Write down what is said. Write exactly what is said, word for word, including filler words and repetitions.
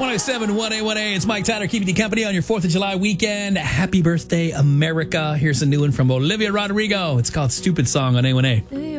one oh seven point one A one A. It's Mike Tyler keeping you company on your fourth of July weekend. Happy birthday, America. Here's a new one from Olivia Rodrigo. It's called Stupid Song on A one A.